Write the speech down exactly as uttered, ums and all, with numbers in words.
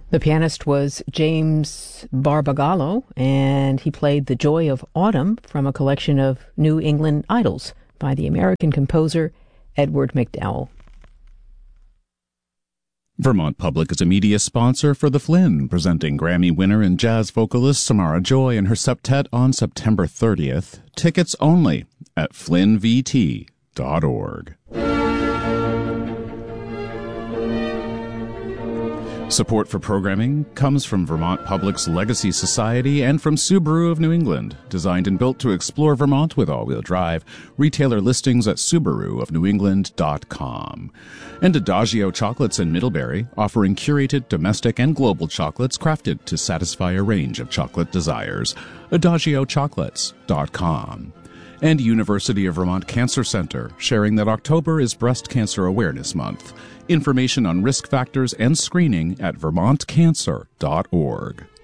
The pianist was James Barbagallo, and he played The Joy of Autumn from a collection of New England idols by the American composer Edward McDowell. Vermont Public is a media sponsor for The Flynn, presenting Grammy winner and jazz vocalist Samara Joy and her septet on September thirtieth. Tickets only at flynn v t dot org. Support for programming comes from Vermont Public's Legacy Society and from Subaru of New England, designed and built to explore Vermont with all-wheel drive. Retailer listings at subaru of new england dot com. And Adagio Chocolates in Middlebury, offering curated domestic and global chocolates crafted to satisfy a range of chocolate desires. adagio chocolates dot com. And University of Vermont Cancer Center, sharing that October is Breast Cancer Awareness Month. Information on risk factors and screening at vermont cancer dot org.